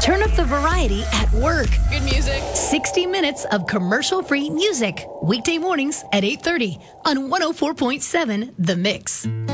Turn up the variety at work. Good music. 60 minutes of commercial-free music. Weekday mornings at 8:30 on 104.7 The Mix.